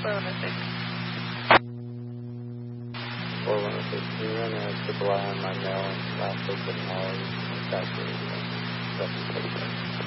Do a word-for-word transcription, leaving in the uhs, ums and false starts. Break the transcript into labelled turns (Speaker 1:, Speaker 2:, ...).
Speaker 1: four one six.
Speaker 2: four one six. Can you run a triple I on my mail and last week and all? That's really good.